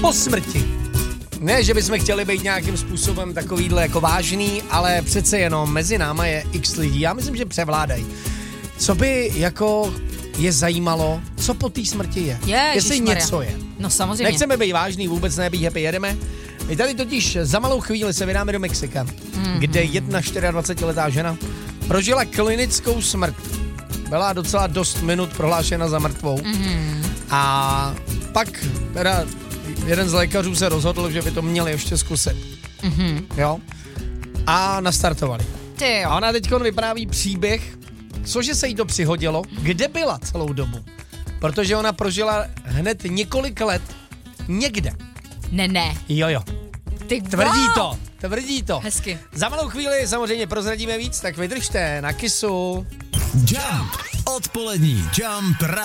po smrti. Ne, že bychom chtěli být nějakým způsobem takovýhle jako vážný, ale přece jenom mezi náma je x lidí. Já myslím, že převládají. Co by jako je zajímalo, co po té smrti je? Jestli něco je. No samozřejmě. Nechceme být vážný, vůbec ne, být happy, jedeme. My tady totiž za malou chvíli se vydáme do Mexika, kde jedna 24letá žena prožila klinickou smrt. Byla docela dost minut prohlášena za mrtvou. A pak teda jeden z lékařů se rozhodl, že by to měli ještě zkusit. Jo? A nastartovali. A ona teďkon vypráví příběh, cože se jí to přihodilo, kde byla celou dobu. Protože ona prožila hned několik let někde. Ne. Jo. Tvrdí to. Hezky. Za malou chvíli samozřejmě prozradíme víc, tak vydržte na Kissu. Jump. Odpolední Jump